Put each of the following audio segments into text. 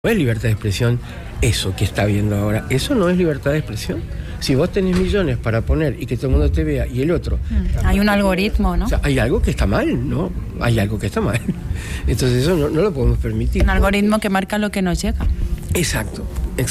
No es libertad de expresión eso que está viendo ahora. Eso no es libertad de expresión. Si vos tenés millones para poner y que todo el mundo te vea y el otro... Hay un algoritmo, ¿no? O sea, hay algo que está mal, ¿no? Hay algo que está mal. Entonces eso no lo podemos permitir. Un algoritmo que marca lo que nos llega. Exacto.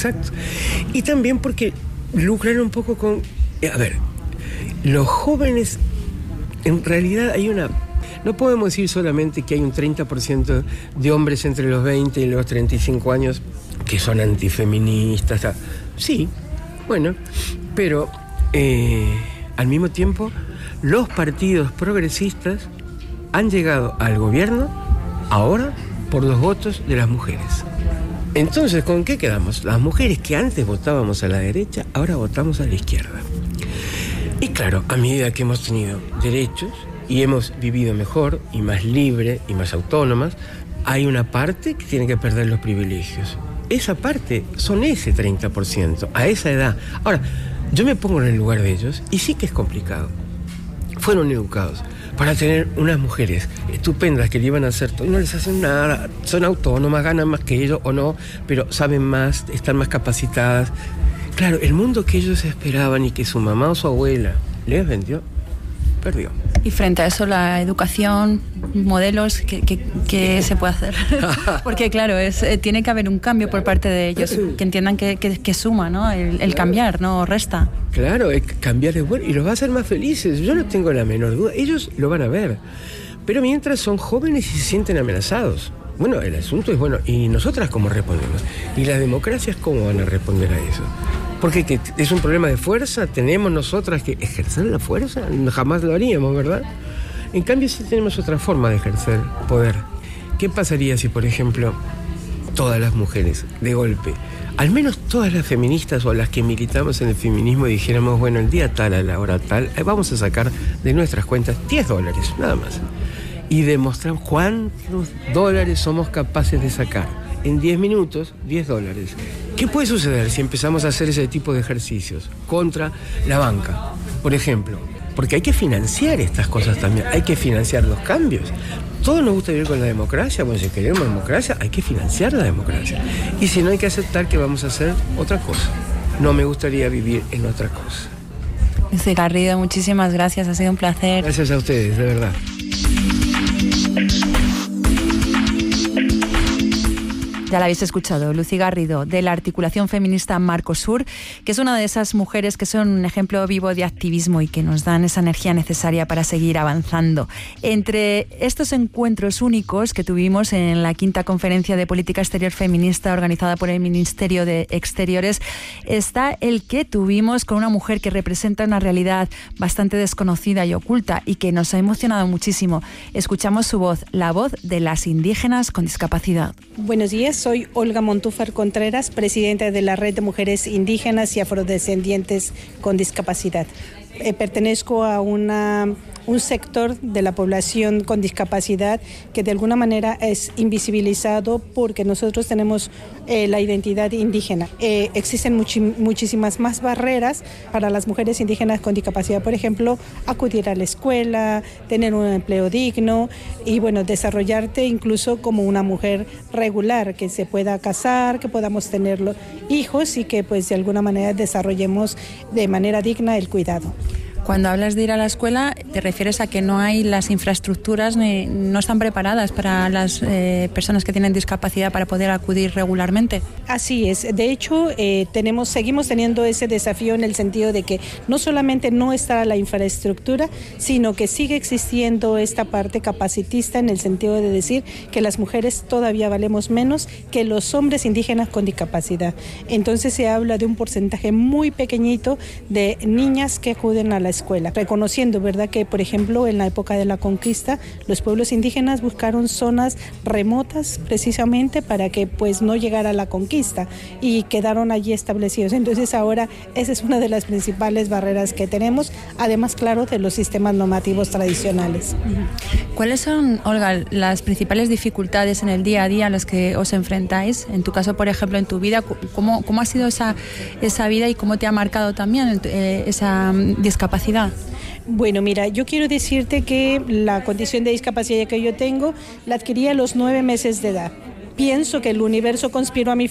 Y también porque lucran un poco con... A ver, los jóvenes, en realidad hay una... No podemos decir solamente que hay un 30% de hombres entre los 20 y los 35 años que son antifeministas. Sí, bueno, pero al mismo tiempo los partidos progresistas han llegado al gobierno ahora por los votos de las mujeres. Entonces, ¿con qué quedamos? Las mujeres que antes votábamos a la derecha, ahora votamos a la izquierda. Y claro, a medida que hemos tenido derechos y hemos vivido mejor y más libre y más autónomas, hay una parte que tiene que perder los privilegios. Esa parte son ese 30%, a esa edad. Ahora, yo me pongo en el lugar de ellos y sí que es complicado. Fueron educados para tener unas mujeres estupendas que le iban a hacer todo y no les hacen nada, son autónomas, ganan más que ellos o no, pero saben más, están más capacitadas. Claro, el mundo que ellos esperaban y que su mamá o su abuela les vendió, perdió. Y frente a eso, la educación, modelos, ¿qué se puede hacer? Porque claro, tiene que haber un cambio por parte de ellos, que entiendan que suma, ¿no? El cambiar, no resta. Claro, cambiar es bueno y los va a hacer más felices. Yo no tengo la menor duda, ellos lo van a ver. Pero mientras son jóvenes y se sienten amenazados. Bueno, el asunto es, bueno, ¿y nosotras cómo respondemos? ¿Y las democracias cómo van a responder a eso? Porque ¿qué, es un problema de fuerza? ¿Tenemos nosotras que ejercer la fuerza? Jamás lo haríamos, ¿verdad? En cambio, sí tenemos otra forma de ejercer poder. ¿Qué pasaría si, por ejemplo, todas las mujeres, de golpe, al menos todas las feministas o las que militamos en el feminismo, dijéramos, bueno, el día tal, a la hora tal, vamos a sacar de nuestras cuentas $10, nada más, y demostramos cuántos dólares somos capaces de sacar? En 10 minutos, $10. ¿Qué puede suceder si empezamos a hacer ese tipo de ejercicios contra la banca, por ejemplo? Porque hay que financiar estas cosas también, hay que financiar los cambios. Todos nos gusta vivir con la democracia, bueno, si queremos democracia, hay que financiar la democracia. Y si no, hay que aceptar que vamos a hacer otra cosa. No me gustaría vivir en otra cosa. Lucy Garrido, muchísimas gracias, ha sido un placer. Gracias a ustedes, de verdad. Ya la habéis escuchado, Lucy Garrido, de la articulación feminista Marcosur, que es una de esas mujeres que son un ejemplo vivo de activismo y que nos dan esa energía necesaria para seguir avanzando. Entre estos encuentros únicos que tuvimos en la 5ª Conferencia de Política Exterior Feminista organizada por el Ministerio de Exteriores, está el que tuvimos con una mujer que representa una realidad bastante desconocida y oculta y que nos ha emocionado muchísimo. Escuchamos su voz, la voz de las indígenas con discapacidad. Buenos días. Soy Olga Montúfar Contreras, presidenta de la Red de Mujeres Indígenas y Afrodescendientes con Discapacidad. Pertenezco a un sector de la población con discapacidad que de alguna manera es invisibilizado porque nosotros tenemos la identidad indígena. Existen muchísimas más barreras para las mujeres indígenas con discapacidad, por ejemplo, acudir a la escuela, tener un empleo digno y bueno, desarrollarte incluso como una mujer regular, que se pueda casar, que podamos tener hijos y que pues de alguna manera desarrollemos de manera digna el cuidado. Cuando hablas de ir a la escuela, ¿te refieres a que no hay las infraestructuras, no están preparadas para las personas que tienen discapacidad para poder acudir regularmente? Así es. De hecho, seguimos teniendo ese desafío en el sentido de que no solamente no está la infraestructura, sino que sigue existiendo esta parte capacitista en el sentido de decir que las mujeres todavía valemos menos que los hombres indígenas con discapacidad. Entonces se habla de un porcentaje muy pequeñito de niñas que acuden a la escuela, reconociendo, ¿verdad?, que por ejemplo en la época de la conquista los pueblos indígenas buscaron zonas remotas precisamente para que pues no llegara la conquista y quedaron allí establecidos. Entonces ahora esa es una de las principales barreras que tenemos, además claro de los sistemas normativos tradicionales. ¿Cuáles son, Olga, las principales dificultades en el día a día a las que os enfrentáis? En tu caso, por ejemplo, en tu vida, ¿cómo ha sido esa vida y cómo te ha marcado también esa discapacidad? Bueno, mira, yo quiero decirte que la condición de discapacidad que yo tengo la adquirí a los 9 meses de edad. pienso que el universo conspiró a mi